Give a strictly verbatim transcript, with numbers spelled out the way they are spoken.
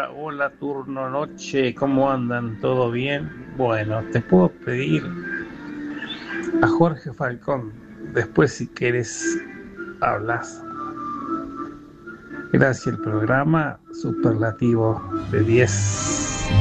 hola, hola, turno noche, ¿cómo andan? ¿Todo bien? Bueno, te puedo pedir a Jorge Falcón, después si querés hablas. Gracias, el programa superlativo de diez.